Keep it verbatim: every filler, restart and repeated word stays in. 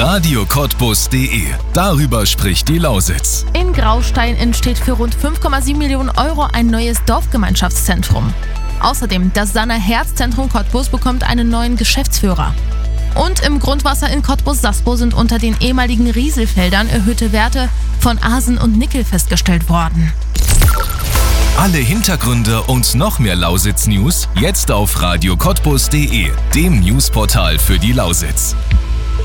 radio cottbus punkt de. Darüber spricht die Lausitz. In Graustein entsteht für rund fünf Komma sieben Millionen Euro ein neues Dorfgemeinschaftszentrum. Außerdem, das Sanner Herzzentrum Cottbus bekommt einen neuen Geschäftsführer. Und im Grundwasser in Cottbus-Saspo sind unter den ehemaligen Rieselfeldern erhöhte Werte von Arsen und Nickel festgestellt worden. Alle Hintergründe und noch mehr Lausitz-News jetzt auf radio cottbus punkt de, dem Newsportal für die Lausitz.